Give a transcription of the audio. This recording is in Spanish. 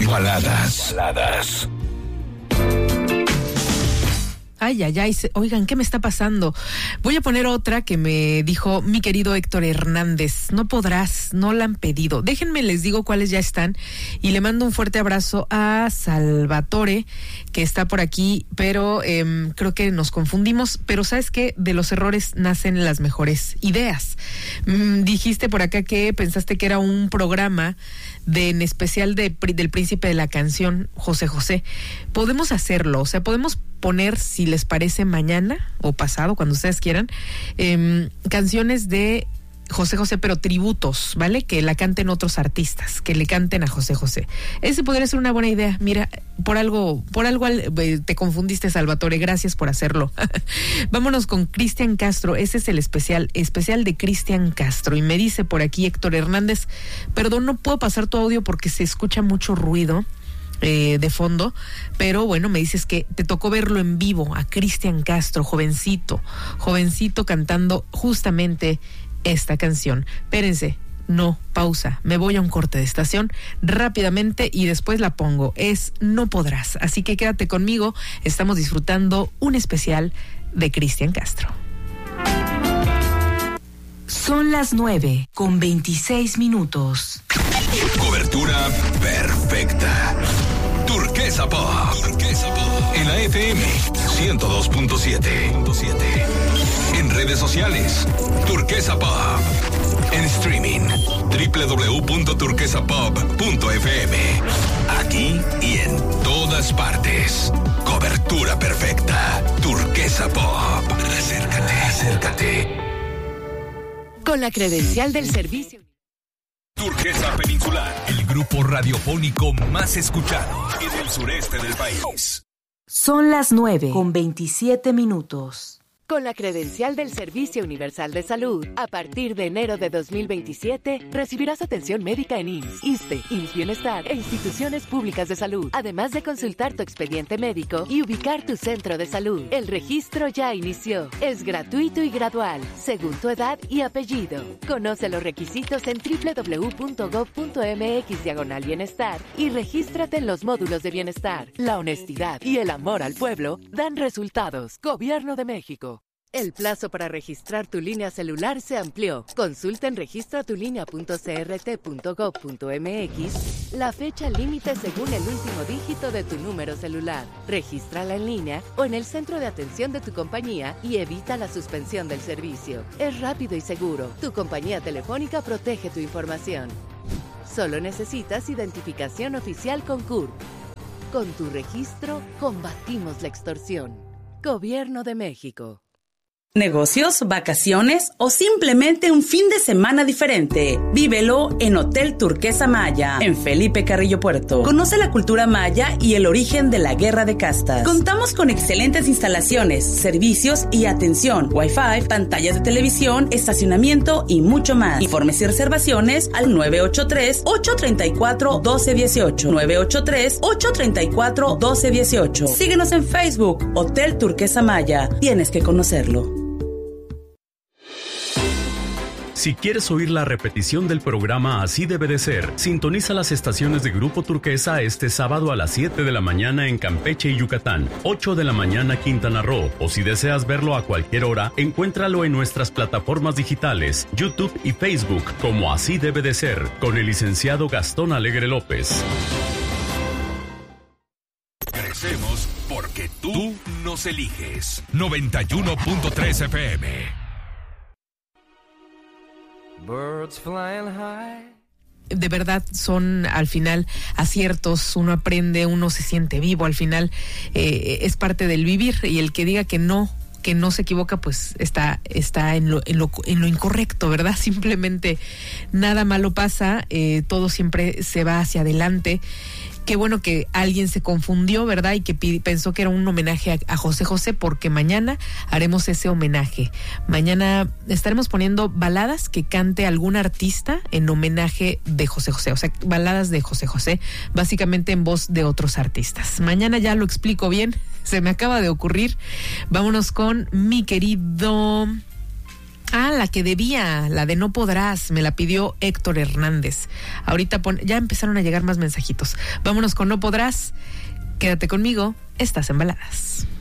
Baladas. Ay, oigan, ¿qué me está pasando? Voy a poner otra que me dijo mi querido Héctor Hernández. No podrás, no la han pedido. Déjenme, les digo cuáles ya están. Y le mando un fuerte abrazo a Salvatore, que está por aquí, pero creo que nos confundimos. Pero ¿sabes qué? De los errores nacen las mejores ideas. Dijiste por acá que pensaste que era un programa en especial del príncipe de la canción, José José. Podemos hacerlo, o sea, podemos poner, si les parece, mañana o pasado, cuando ustedes quieran, canciones de José José, pero tributos, ¿vale? Que la canten otros artistas, que le canten a José José. Ese podría ser una buena idea. Mira, por algo te confundiste, Salvatore, gracias por hacerlo. Vámonos con Cristian Castro. Ese es el especial de Cristian Castro. Y me dice por aquí Héctor Hernández, perdón, no puedo pasar tu audio porque se escucha mucho ruido de fondo, pero bueno, me dices que te tocó verlo en vivo a Cristian Castro, jovencito cantando justamente esta canción. Espérense, no, pausa, me voy a un corte de estación rápidamente y después la pongo. Es No Podrás, así que quédate conmigo, estamos disfrutando un especial de Cristian Castro. Son las 9:26. Cobertura perfecta. Turquesa Pop. En la FM 102.7. En redes sociales, Turquesa Pop. En streaming, www.turquesapop.fm. Aquí y en todas partes. Cobertura perfecta. Turquesa Pop. Acércate. Con la credencial del servicio. Turquesa Peninsular, el grupo radiofónico más escuchado en el sureste del país. Son las 9:27. Con la credencial del Servicio Universal de Salud, a partir de enero de 2027, recibirás atención médica en IMSS, ISSSTE, IMSS Bienestar e instituciones públicas de salud, además de consultar tu expediente médico y ubicar tu centro de salud. El registro ya inició. Es gratuito y gradual, según tu edad y apellido. Conoce los requisitos en www.gov.mx/bienestar y regístrate en los módulos de bienestar. La honestidad y el amor al pueblo dan resultados. Gobierno de México. El plazo para registrar tu línea celular se amplió. Consulta en registratulinea.crt.gov.mx la fecha límite según el último dígito de tu número celular. Regístrala en línea o en el centro de atención de tu compañía y evita la suspensión del servicio. Es rápido y seguro. Tu compañía telefónica protege tu información. Solo necesitas identificación oficial con CURP. Con tu registro, combatimos la extorsión. Gobierno de México. Negocios, vacaciones o simplemente un fin de semana diferente. Vívelo en Hotel Turquesa Maya, en Felipe Carrillo Puerto. Conoce la cultura maya y el origen de la guerra de castas. Contamos con excelentes instalaciones, servicios y atención, Wi-Fi, pantallas de televisión, estacionamiento y mucho más. Informes y reservaciones al 983-834-1218. 983-834-1218. Síguenos en Facebook, Hotel Turquesa Maya. Tienes que conocerlo. Si quieres oír la repetición del programa Así Debe de Ser, sintoniza las estaciones de Grupo Turquesa este sábado a las 7 de la mañana en Campeche y Yucatán, 8 de la mañana Quintana Roo, o si deseas verlo a cualquier hora, encuéntralo en nuestras plataformas digitales, YouTube y Facebook, como Así Debe de Ser, con el licenciado Gastón Alegre López. Crecemos porque tú nos eliges. 91.3 FM. Birds flying high. De verdad son al final aciertos, uno aprende, uno se siente vivo, al final es parte del vivir, y el que diga que no se equivoca, pues está en lo incorrecto, ¿verdad? Simplemente nada malo pasa, todo siempre se va hacia adelante. Qué bueno que alguien se confundió, ¿verdad? Y que pensó que era un homenaje a José José, porque mañana haremos ese homenaje. Mañana estaremos poniendo baladas que cante algún artista en homenaje de José José. O sea, baladas de José José, básicamente en voz de otros artistas. Mañana ya lo explico bien, se me acaba de ocurrir. Vámonos con mi querido Ah, la que debía, la de No Podrás, me la pidió Héctor Hernández. Ahorita ya empezaron a llegar más mensajitos. Vámonos con No Podrás. Quédate conmigo, estás en Baladas.